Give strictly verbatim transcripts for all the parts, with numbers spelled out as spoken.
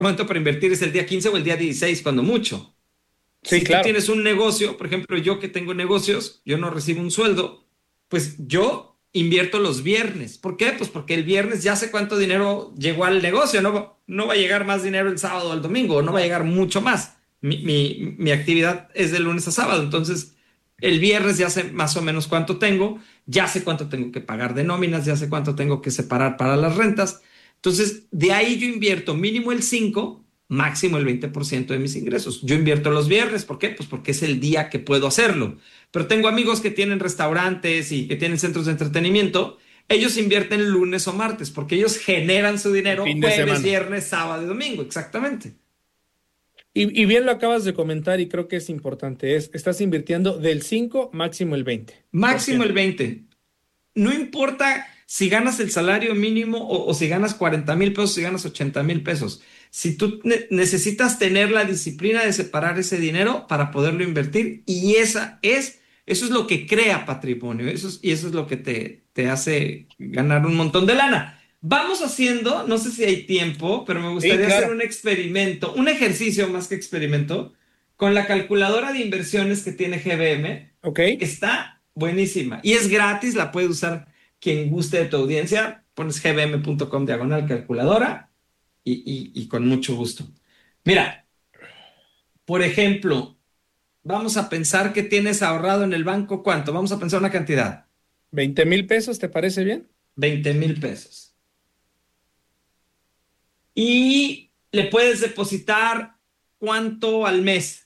momento para invertir es el día quince o el día dieciséis, cuando mucho. Sí, Si tú claro. tienes un negocio, por ejemplo, yo que tengo negocios, yo no recibo un sueldo, pues yo invierto los viernes. ¿Por qué? Pues porque el viernes ya sé cuánto dinero llegó al negocio, no, no va a llegar más dinero el sábado o el domingo, no va a llegar mucho más. Mi, mi, mi actividad es de lunes a sábado, entonces el viernes ya sé más o menos cuánto tengo, ya sé cuánto tengo que pagar de nóminas, ya sé cuánto tengo que separar para las rentas. Entonces, de ahí yo invierto mínimo el cinco, máximo el veinte por ciento de mis ingresos. Yo invierto los viernes, ¿por qué? Pues porque es el día que puedo hacerlo. Pero tengo amigos que tienen restaurantes y que tienen centros de entretenimiento. Ellos invierten lunes o martes porque ellos generan su El dinero fin de jueves, semana. viernes, sábado y domingo. Exactamente. Y, y bien lo acabas de comentar y creo que es importante. Es, estás invirtiendo del cinco máximo el veinte por Máximo el ciento. veinte. No importa si ganas el salario mínimo o, o si ganas cuarenta mil pesos, si ganas ochenta mil pesos. Si tú ne- necesitas tener la disciplina de separar ese dinero para poderlo invertir, y esa es, eso es lo que crea patrimonio, eso es- y eso es lo que te, te hace ganar un montón de lana. Vamos haciendo, no sé si hay tiempo, pero me Sí, gustaría hacer claro. un experimento, un ejercicio más que experimento, con la calculadora de inversiones que tiene G B M. Ok. Está buenísima y es gratis, la puede usar quien guste de tu audiencia. Pones gbm punto com diagonal calculadora y, y, y con mucho gusto. Mira, por ejemplo, vamos a pensar que tienes ahorrado en el banco, ¿cuánto? Vamos a pensar una cantidad, ¿Veinte mil pesos te parece bien? veinte mil pesos. Y le puedes depositar cuánto al mes,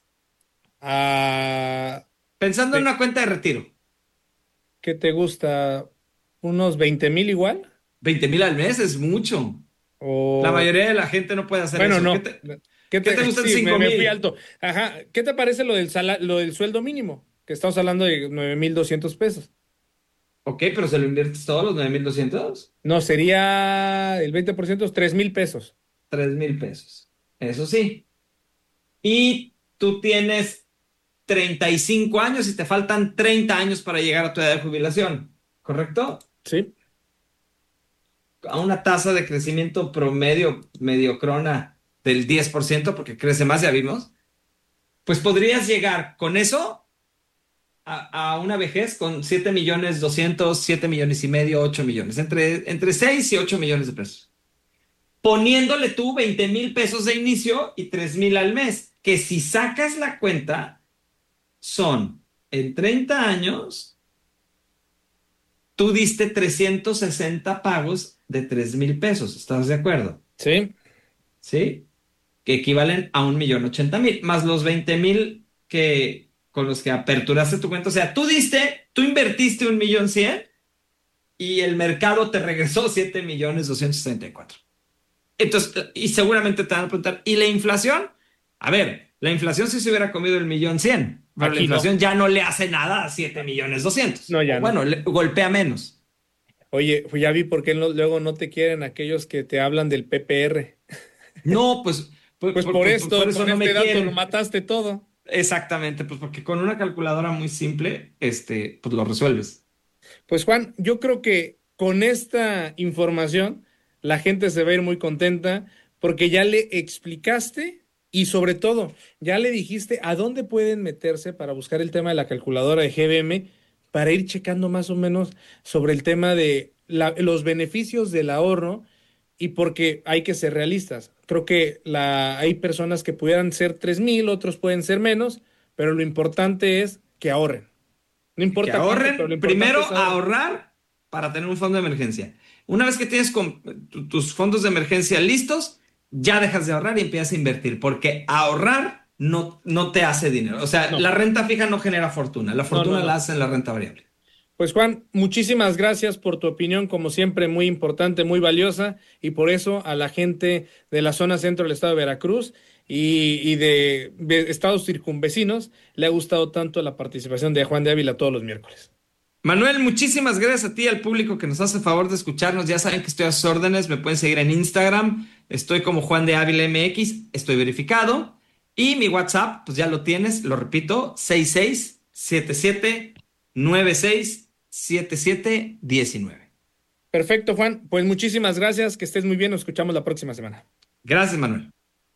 Ah, pensando en te- una cuenta de retiro. ¿qué te gusta? ¿Unos veinte mil igual? Veinte mil al mes es mucho. La O, mayoría de la gente no puede hacer bueno, eso. ¿Qué no. te, ¿Qué qué te te, gustan sí, me, cinco me fui mil? alto. Ajá. ¿Qué te parece lo del sala- lo del sueldo mínimo? Que estamos hablando de nueve mil doscientos pesos. Ok, pero se lo inviertes todos los nueve mil doscientos. No, sería el veinte por ciento, tres mil pesos. Tres mil pesos. Eso sí. Y tú tienes treinta y cinco años y te faltan treinta años para llegar a tu edad de jubilación, ¿correcto? Sí. A una tasa de crecimiento promedio mediocrona del diez por ciento, porque crece más, ya vimos, pues podrías llegar con eso a, a una vejez con siete millones doscientos, siete millones y medio, ocho millones, entre, entre seis y ocho millones de pesos. Poniéndole tú veinte mil pesos de inicio y tres mil al mes, que si sacas la cuenta, son en treinta años, tú diste trescientos sesenta pagos de tres mil pesos, ¿estás de acuerdo? Sí. ¿Sí? Que equivalen a un millón ochenta mil, más los veinte mil que con los que aperturaste tu cuenta. O sea, tú diste, tú invertiste un millón cien y el mercado te regresó siete millones doscientos sesenta y cuatro. Entonces, y seguramente te van a preguntar, ¿y la inflación? A ver, la inflación sí se hubiera comido el millón cien, pero la Aquí no. inflación ya no le hace nada a siete millones doscientos. No, O ya no. bueno, le golpea menos. Oye, pues ya vi por qué no- luego no te quieren aquellos que te hablan del P P R. No, pues, pues, Pues pues, por pues, por esto, eso con no este me dato lo quieren. mataste todo. Exactamente, pues porque con una calculadora muy simple, este, pues lo resuelves. Pues Juan, yo creo que con esta información la gente se va a ir muy contenta porque ya le explicaste y sobre todo ya le dijiste a dónde pueden meterse para buscar el tema de la calculadora de G B M para ir checando más o menos sobre el tema de la- los beneficios del ahorro y porque hay que ser realistas. Creo que la, hay personas que pudieran ser tres mil, otros pueden ser menos, pero lo importante es que ahorren. No Que importa cuánto, pero lo ahorren, importante primero es ahorrar. ahorrar para tener un fondo de emergencia. Una vez que tienes con- tu- tus fondos de emergencia listos, ya dejas de ahorrar y empiezas a invertir, porque ahorrar no, no te hace dinero. O sea, No, la renta fija no genera fortuna, la no, no, fortuna la no. hace en la renta variable. Pues Juan, muchísimas gracias por tu opinión, como siempre, muy importante, muy valiosa, y por eso a la gente de la zona centro del estado de Veracruz y, y de, de estados circunvecinos le ha gustado tanto la participación de Juan de Ávila todos los miércoles. Manuel, muchísimas gracias a ti, al público que nos hace favor de escucharnos. Ya saben que estoy a sus órdenes, me pueden seguir en Instagram, estoy como Juan de Ávila M X, estoy verificado. Y mi WhatsApp, pues ya lo tienes, lo repito, seis seis siete siete nueve seis siete siete uno nueve. Perfecto, Juan. Pues muchísimas gracias, que estés muy bien, nos escuchamos la próxima semana. Gracias, Manuel.